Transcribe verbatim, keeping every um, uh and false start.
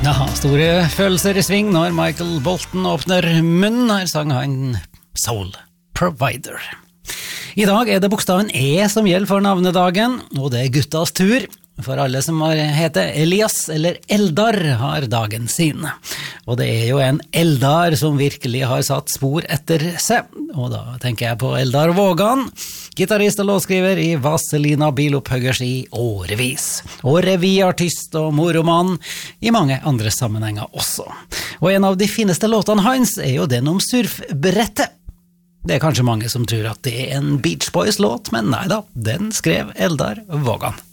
Ja, store følelser i sving når Michael Bolton åpner munnen. Her sang han Soul Provider. I dag er det bokstaven E som gjelder for navnedagen, og det er guttas tur. For alle som har heter Elias eller Eldar har dagen sin. Og det er jo en Eldar som virkelig har satt spor etter seg. Og da tenker jeg på Eldar Vågan, gitarrist og låtskriver i Vazelina Bilopphøggers i årevis. Og revyartist og moroman i mange andre sammenhenger også. Og en av de fineste låtene hans er jo den om surfbrettet. Det er kanskje mange som tror at det er en Beach Boys låt, men nei da, den skrev Eldar Vågan.